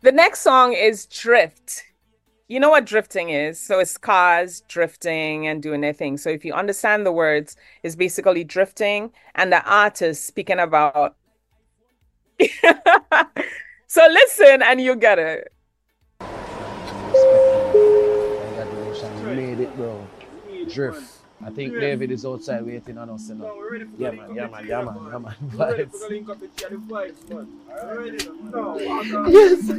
The next song is Drift. You know what drifting is? So it's cars drifting and doing their thing. So if you understand the words, it's basically drifting and the artist speaking about. So listen and you get it. Congratulations, you made it, bro. Drift. I think David is outside waiting on us, you know. Yeah, man, yeah, man, yeah, man, yeah, man. Vibes. Yes.